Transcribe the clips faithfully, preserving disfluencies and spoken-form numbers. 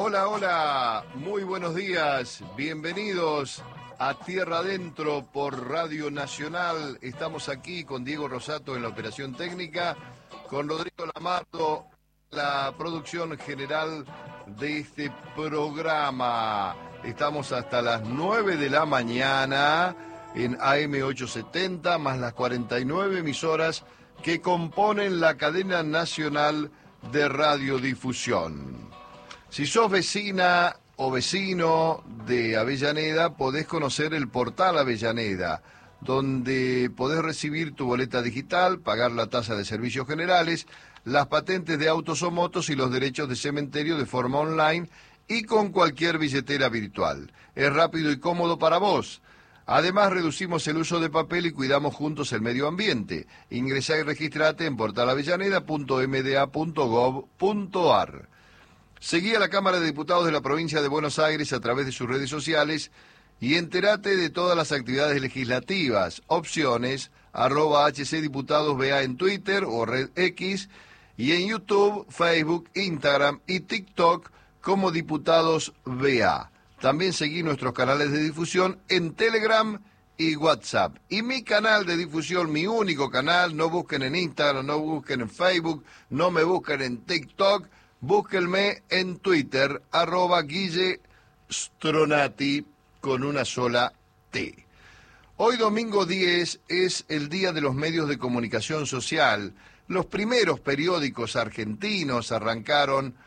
Hola, hola, muy buenos días, bienvenidos a Tierra Adentro por Radio Nacional. Estamos aquí con Diego Rosato en la operación técnica, con Rodrigo Lamardo, la producción general de este programa. Estamos hasta las nueve de la mañana en A M ochocientos setenta, más las cuarenta y nueve emisoras que componen la cadena nacional de radiodifusión. Si sos vecina o vecino de Avellaneda, podés conocer el portal Avellaneda, donde podés recibir tu boleta digital, pagar la tasa de servicios generales, las patentes de autos o motos y los derechos de cementerio de forma online y con cualquier billetera virtual. Es rápido y cómodo para vos. Además, reducimos el uso de papel y cuidamos juntos el medio ambiente. Ingresá y registrate en portal avellaneda punto m d a punto gov punto a r. Seguí a la Cámara de Diputados de la Provincia de Buenos Aires a través de sus redes sociales y entérate de todas las actividades legislativas. Opciones, arroba hcdiputadosba en Twitter o Red X, y en YouTube, Facebook, Instagram y TikTok como Diputados B A. También seguí nuestros canales de difusión en Telegram y WhatsApp. Y mi canal de difusión, mi único canal, no busquen en Instagram, no busquen en Facebook, no me busquen en TikTok, búsquenme en Twitter, arroba Guille Stronati, con una sola T. Hoy domingo diez es el Día de los Medios de Comunicación Social. Los primeros periódicos argentinos arrancaron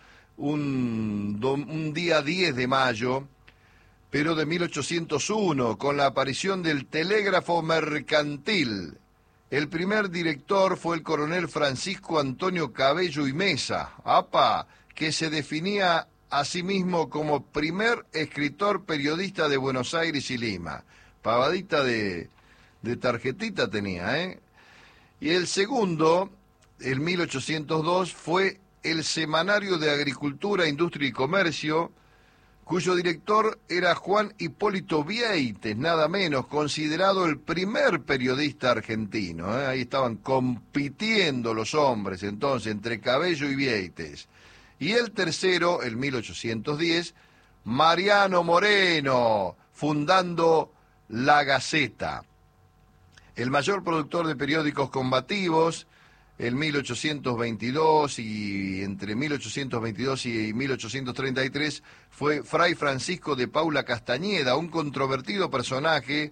un, un día diez de mayo, pero de mil ochocientos uno, con la aparición del telégrafo mercantil. El primer director fue el coronel Francisco Antonio Cabello y Mesa, ¡apa!, que se definía a sí mismo como primer escritor periodista de Buenos Aires y Lima. Pavadita de, de tarjetita tenía, ¿eh? Y el segundo, en mil ochocientos dos, fue el Semanario de Agricultura, Industria y Comercio, cuyo director era Juan Hipólito Vieites, nada menos, considerado el primer periodista argentino, ¿eh? Ahí estaban compitiendo los hombres entonces entre Cabello y Vieites. Y el tercero, en mil ochocientos diez, Mariano Moreno, fundando La Gaceta. El mayor productor de periódicos combativos, en mil ochocientos veintidós y entre mil ochocientos veintidós y mil ochocientos treinta y tres fue Fray Francisco de Paula Castañeda, un controvertido personaje.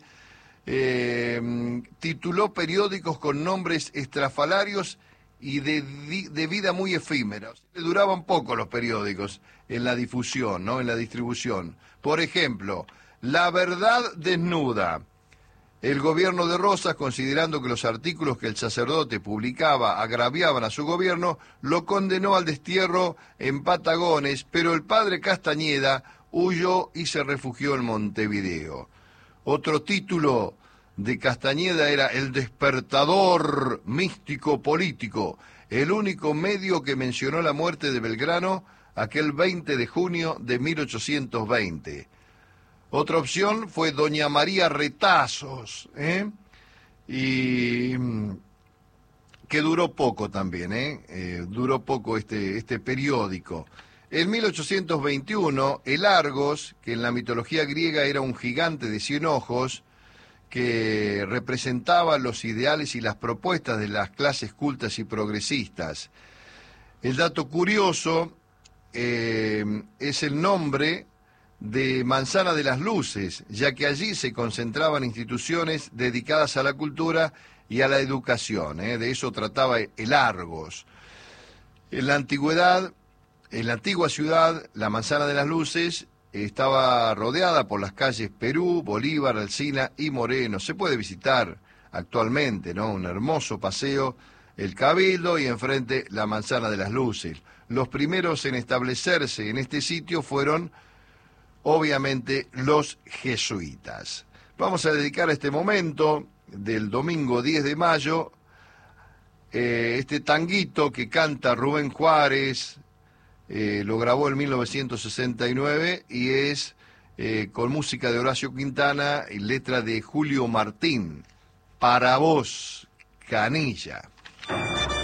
Eh, tituló periódicos con nombres estrafalarios y de, de vida muy efímera. Duraban poco los periódicos en la difusión, ¿no?, en la distribución. Por ejemplo, La Verdad Desnuda. El gobierno de Rosas, considerando que los artículos que el sacerdote publicaba agraviaban a su gobierno, lo condenó al destierro en Patagones, pero el padre Castañeda huyó y se refugió en Montevideo. Otro título de Castañeda era El despertador místico político, el único medio que mencionó la muerte de Belgrano aquel veinte de junio de mil ochocientos veinte. Otra opción fue Doña María Retazos, ¿eh? y que duró poco también, ¿eh? Eh, duró poco este, este periódico. En mil ochocientos veintiuno, el Argos, que en la mitología griega era un gigante de cien ojos, que representaba los ideales y las propuestas de las clases cultas y progresistas. El dato curioso eh, es el nombre de Manzana de las Luces, ya que allí se concentraban instituciones dedicadas a la cultura y a la educación, ¿eh? De eso trataba el Argos. En la antigüedad, en la antigua ciudad, la Manzana de las Luces estaba rodeada por las calles Perú, Bolívar, Alsina y Moreno. Se puede visitar actualmente, ¿no?, un hermoso paseo, el Cabildo, y enfrente la Manzana de las Luces. Los primeros en establecerse en este sitio fueron obviamente los jesuitas. Vamos a dedicar este momento del domingo diez de mayo, eh, este tanguito que canta Rubén Juárez, eh, lo grabó en mil novecientos sesenta y nueve y es eh, con música de Horacio Quintana y letra de Julio Martín. Para vos, Canilla.